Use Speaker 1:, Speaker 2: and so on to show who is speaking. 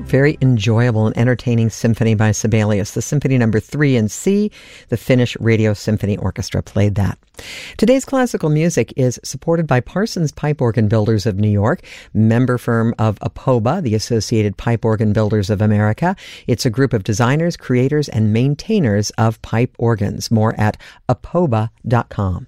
Speaker 1: Very enjoyable and entertaining symphony by Sibelius. The Symphony Number 3 in C, the Finnish Radio Symphony Orchestra played that. Today's classical music is supported by Parsons Pipe Organ Builders of New York, member firm of APOBA, the Associated Pipe Organ Builders of America. It's a group of designers, creators, and maintainers of pipe organs. More at apoba.com.